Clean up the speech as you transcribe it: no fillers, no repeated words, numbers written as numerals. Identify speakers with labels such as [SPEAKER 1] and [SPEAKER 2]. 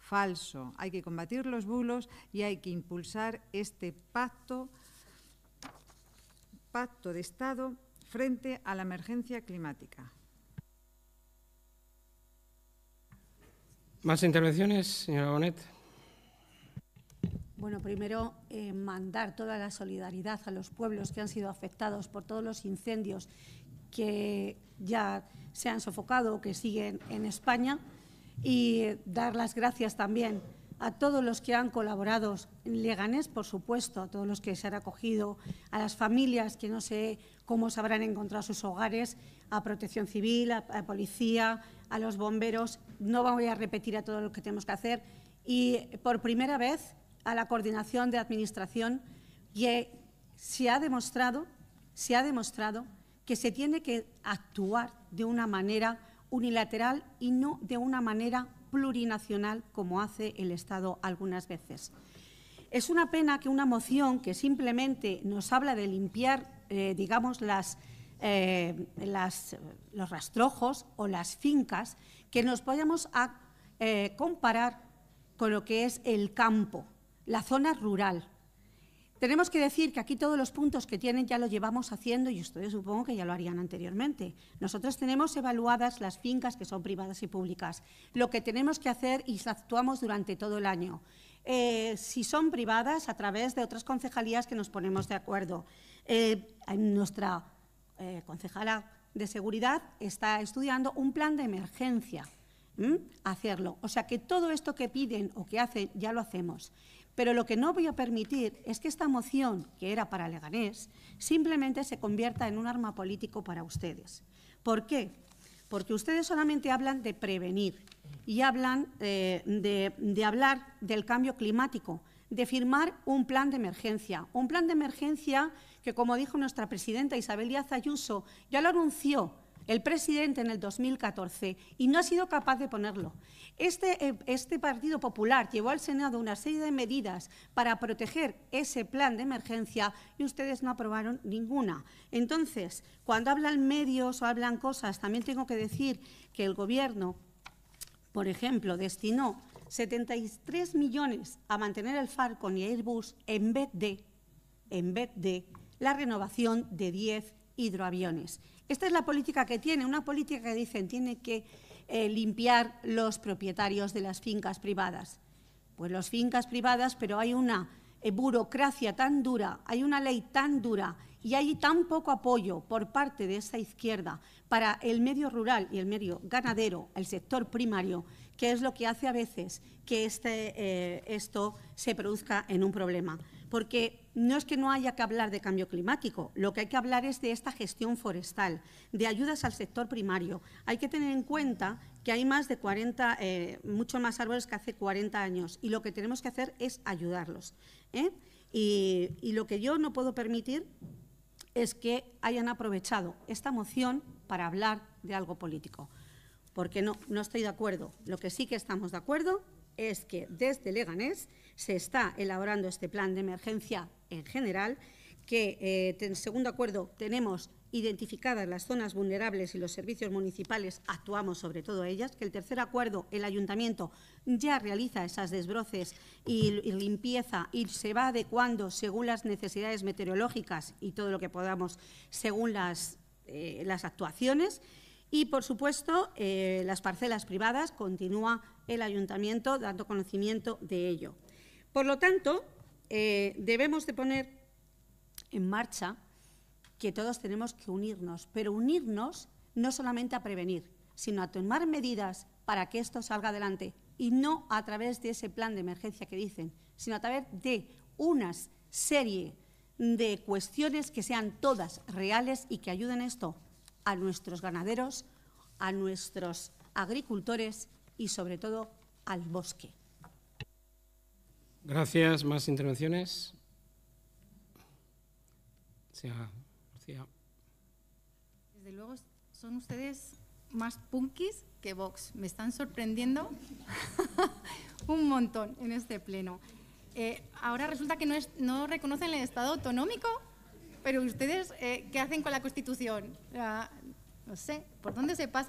[SPEAKER 1] falso. Hay que combatir los bulos y hay que impulsar este pacto de Estado frente a la emergencia climática.
[SPEAKER 2] ¿Más intervenciones, señora Bonet?
[SPEAKER 3] Bueno, primero, mandar toda la solidaridad a los pueblos que han sido afectados por todos los incendios que ya se han sofocado o que siguen en España, y dar las gracias también a todos los que han colaborado en Leganés, por supuesto, a todos los que se han acogido, a las familias que no sé cómo se habrán encontrado sus hogares, a Protección Civil, a Policía, a los bomberos. No voy a repetir a todo lo que tenemos que hacer. Y por primera vez a la Coordinación de Administración, que se ha demostrado que se tiene que actuar de una manera unilateral y no de una manera plurinacional como hace el Estado algunas veces. Es una pena que una moción que simplemente nos habla de limpiar, digamos, los rastrojos o las fincas, que nos vayamos a comparar con lo que es el campo, la zona rural. Tenemos que decir que aquí todos los puntos que tienen ya lo llevamos haciendo y ustedes supongo que ya lo harían anteriormente. Nosotros tenemos evaluadas las fincas que son privadas y públicas. Lo que tenemos que hacer y actuamos durante todo el año. Si son privadas, a través de otras concejalías que nos ponemos de acuerdo. Nuestra concejala de Seguridad está estudiando un plan de emergencia. Hacerlo. O sea que todo esto que piden o que hacen ya lo hacemos. Pero lo que no voy a permitir es que esta moción, que era para Leganés, simplemente se convierta en un arma político para ustedes. ¿Por qué? Porque ustedes solamente hablan de prevenir y hablan de hablar del cambio climático, de firmar un plan de emergencia. Un plan de emergencia que, como dijo nuestra presidenta Isabel Díaz Ayuso, ya lo anunció el presidente en el 2014 y no ha sido capaz de ponerlo. Este Partido Popular llevó al Senado una serie de medidas para proteger ese plan de emergencia y ustedes no aprobaron ninguna. Entonces, cuando hablan medios o hablan cosas, también tengo que decir que el Gobierno, por ejemplo, destinó 73 millones a mantener el Falcon y Airbus en vez de la renovación de 10 hidroaviones. Esta es la política que tiene, una política que dicen tiene que limpiar los propietarios de las fincas privadas. Pues las fincas privadas, pero hay una burocracia tan dura, hay una ley tan dura y hay tan poco apoyo por parte de esa izquierda para el medio rural y el medio ganadero, el sector primario, que es lo que hace a veces que esto se produzca en un problema. Porque no es que no haya que hablar de cambio climático, lo que hay que hablar es de esta gestión forestal, de ayudas al sector primario. Hay que tener en cuenta que hay más de 40, mucho más árboles que hace 40 años y lo que tenemos que hacer es ayudarlos. Y lo que yo no puedo permitir es que hayan aprovechado esta moción para hablar de algo político, porque no estoy de acuerdo. Lo que sí que estamos de acuerdo es que desde Leganés se está elaborando este plan de emergencia en general, que en segundo acuerdo tenemos identificadas las zonas vulnerables y los servicios municipales actuamos sobre todo ellas, que el tercer acuerdo el ayuntamiento ya realiza esas desbroces y limpieza y se va adecuando según las necesidades meteorológicas y todo lo que podamos según las actuaciones. Y, por supuesto, las parcelas privadas continúa el ayuntamiento dando conocimiento de ello. Por lo tanto, debemos de poner en marcha que todos tenemos que unirnos, pero unirnos no solamente a prevenir, sino a tomar medidas para que esto salga adelante y no a través de ese plan de emergencia que dicen, sino a través de una serie de cuestiones que sean todas reales y que ayuden esto a nuestros ganaderos, a nuestros agricultores y, sobre todo, al bosque.
[SPEAKER 2] Gracias. ¿Más intervenciones?
[SPEAKER 4] Desde luego, son ustedes más punkis que Vox. Me están sorprendiendo un montón en este pleno. Ahora resulta que no reconocen el Estado autonómico, pero ustedes, ¿qué hacen con la Constitución? No sé, ¿por dónde se pasa?